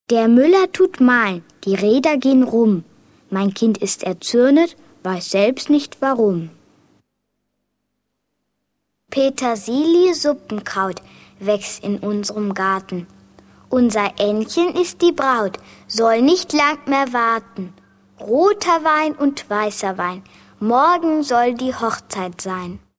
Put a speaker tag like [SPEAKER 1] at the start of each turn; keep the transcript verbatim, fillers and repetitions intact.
[SPEAKER 1] Der Müller tut mahlen, die Räder gehen rum. Mein Kind ist erzürnet, weiß selbst nicht warum. Petersilie Suppenkraut wächst in unserem Garten. Unser Ännchen ist die Braut, soll nicht lang mehr warten. Roter Wein und weißer Wein, morgen soll die Hochzeit sein.